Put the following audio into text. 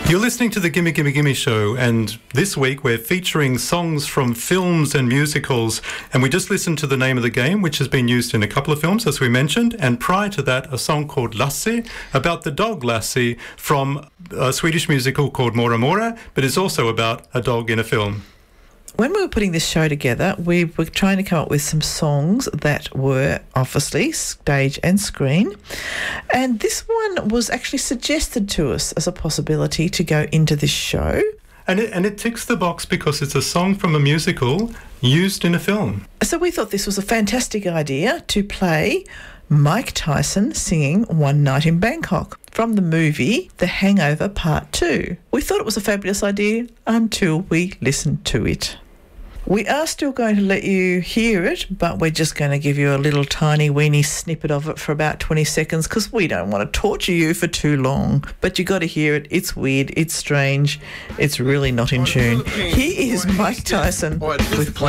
You're listening to the Gimme Gimme Gimme Show, and this week we're featuring songs from films and musicals, and we just listened to The Name of the Game, which has been used in a couple of films, as we mentioned, and prior to that a song called Lassie, about the dog Lassie from a Swedish musical called Mora Mora, but it's also about a dog in a film. When we were putting this show together, we were trying to come up with some songs that were obviously stage and screen. And this one was actually suggested to us as a possibility to go into this show. And it ticks the box because it's a song from a musical used in a film. So we thought this was a fantastic idea to play Mike Tyson singing One Night in Bangkok from the movie The Hangover Part 2. We thought it was a fabulous idea until we listened to it. We are still going to let you hear it, but we're just going to give you a little tiny weeny snippet of it for about 20 seconds because we don't want to torture you for too long. But you got to hear it. It's weird. It's strange. It's really not in tune. Here is Mike Tyson with